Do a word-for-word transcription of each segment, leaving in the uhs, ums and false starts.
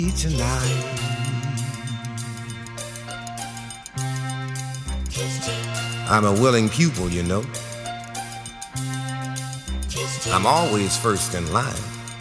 Tonight. I'm a willing pupil, you know. I'm always first in line.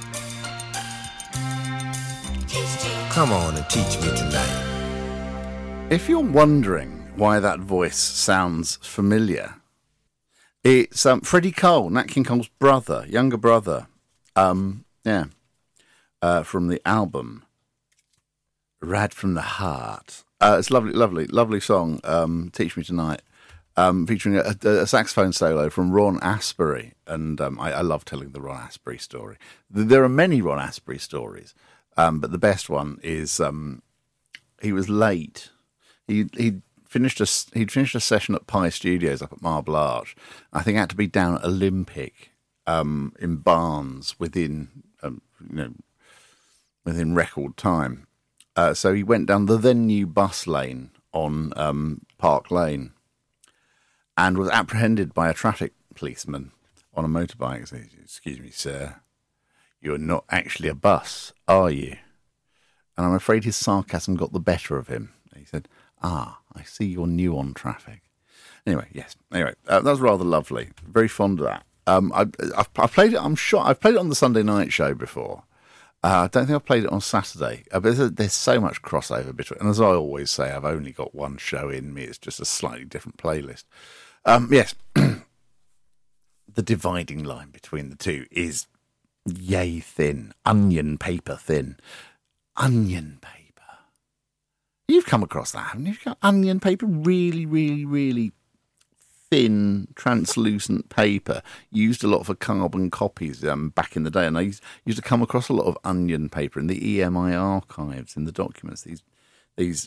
Come on and teach me tonight. If you're wondering why that voice sounds familiar, it's um, Freddie Cole, Nat King Cole's brother, younger brother. Um, yeah, uh, from the album Rad from the Heart. Uh, it's a lovely, lovely, lovely song. Um, Teach Me Tonight, um, featuring a, a saxophone solo from Ron Asbury, and um, I, I love telling the Ron Asbury story. There are many Ron Asbury stories, um, but the best one is um, he was late. He he finished a he'd finished a session at Pi Studios up at Marble Arch. I think it had to be down at Olympic um, in Barnes within um, you know within record time. Uh, so he went down the then new bus lane on um, Park Lane and was apprehended by a traffic policeman on a motorbike. He said, "Excuse me, sir, you're not actually a bus, are you?" And I'm afraid his sarcasm got the better of him. He said, "Ah, I see you're new on traffic." Anyway, yes. Anyway, uh, that was rather lovely. Very fond of that. Um, I, I've, I've played it. I'm sure I've played it on the Sunday night show before. Uh, I don't think I've played it on Saturday, uh, but there's, there's so much crossover between. And as I always say, I've only got one show in me. It's just a slightly different playlist. Um, yes, the dividing line between the two is yay thin, onion paper thin, onion paper. You've come across that, haven't you? You've got onion paper, really, really, really thin, translucent paper, used a lot for carbon copies um, back in the day. And I used, used to come across a lot of onion paper in the E M I archives, in the documents, these these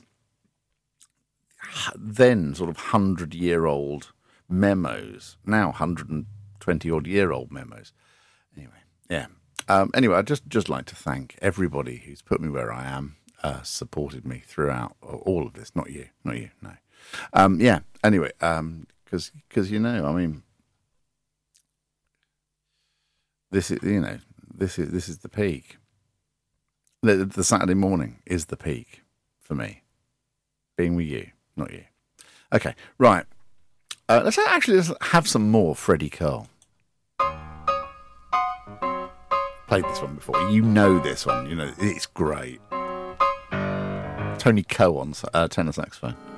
then sort of hundred-year-old memos, now one hundred twenty-odd-year-old memos. Anyway, yeah. Um, anyway, I'd just, just like to thank everybody who's put me where I am, uh, supported me throughout all of this. Not you, not you, no. Um, yeah, anyway, um, because, because, you know, I mean, this is, you know, this is, this is the peak. The, the Saturday morning is the peak for me. Being with you, not you. Okay, right. Uh, let's actually let's have some more Freddie Cole. Played this one before. You know this one. You know, it's great. Tony Coe on uh, tenor saxophone.